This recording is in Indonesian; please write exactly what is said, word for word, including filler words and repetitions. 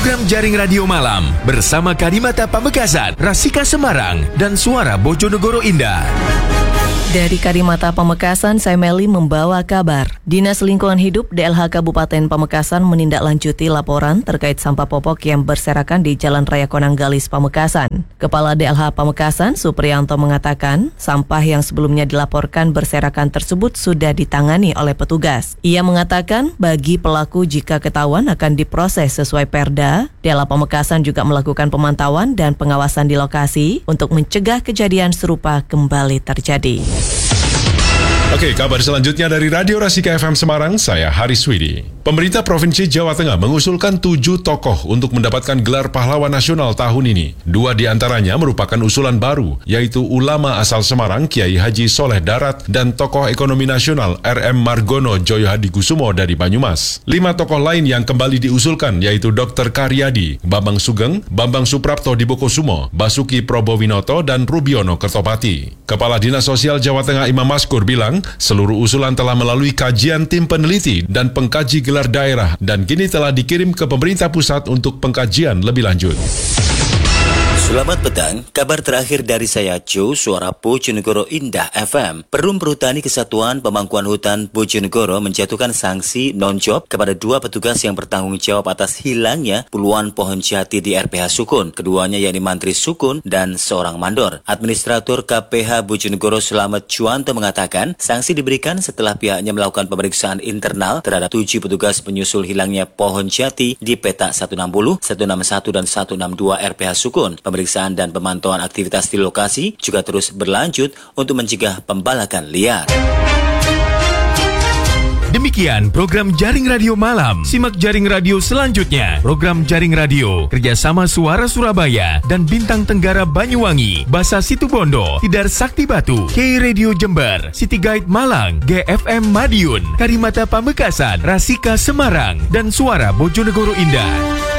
Program Jaring Radio Malam bersama Karimata Pamekasan, Rasika Semarang, dan Suara Bojonegoro Indah. Dari Karimata Pamekasan, saya Meli membawa kabar. Dinas Lingkungan Hidup D L H Kabupaten Pamekasan menindaklanjuti laporan terkait sampah popok yang berserakan di Jalan Raya Konanggalis, Pamekasan. Kepala D L H Pamekasan, Supriyanto, mengatakan sampah yang sebelumnya dilaporkan berserakan tersebut sudah ditangani oleh petugas. Ia mengatakan bagi pelaku jika ketahuan akan diproses sesuai Perda. D L H Pamekasan juga melakukan pemantauan dan pengawasan di lokasi untuk mencegah kejadian serupa kembali terjadi. Oke, kabar selanjutnya dari Radio Rasika F M Semarang, saya Haris Widi. Pemerintah Provinsi Jawa Tengah mengusulkan tujuh tokoh untuk mendapatkan gelar pahlawan nasional tahun ini. Dua di antaranya merupakan usulan baru, yaitu ulama asal Semarang, Kiai Haji Soleh Darat, dan tokoh ekonomi nasional R M Margono Joyo Hadikusumo dari Banyumas. Lima tokoh lain yang kembali diusulkan, yaitu Dokter Karyadi, Bambang Sugeng, Bambang Suprapto Dibokosumo, Basuki Probowinoto, dan Rubiono Kertopati. Kepala Dinas Sosial Jawa Tengah Imam Maskur bilang, seluruh usulan telah melalui kajian tim peneliti dan pengkaji gelar daerah dan kini telah dikirim ke pemerintah pusat untuk pengkajian lebih lanjut. Selamat petang, kabar terakhir dari saya Joe, Suara Bojonegoro Indah F M. Perum Perhutani Kesatuan Pemangkuan Hutan Bojonegoro menjatuhkan sanksi non-job kepada dua petugas yang bertanggung jawab atas hilangnya puluhan pohon jati di R P H Sukun. Keduanya yakni Mantri Sukun dan seorang mandor. Administrator K P H Bojonegoro Slamet Juwanto mengatakan sanksi diberikan setelah pihaknya melakukan pemeriksaan internal terhadap tujuh petugas penyusul hilangnya pohon jati di petak seratus enam puluh, seratus enam puluh satu, dan seratus enam puluh dua R P H Sukun. Pemeriksaan dan pemantauan aktivitas di lokasi juga terus berlanjut untuk mencegah pembalakan liar. Demikian program Jaring Radio Malam. Simak Jaring Radio selanjutnya. Program Jaring Radio kerjasama Suara Surabaya dan Bintang Tenggara Banyuwangi, Basa Situbondo, Tidar Sakti Batu, K Radio Jember, City Guide Malang, G F M Madiun, Karimata Pamekasan, Rasika Semarang, dan Suara Bojonegoro Indah.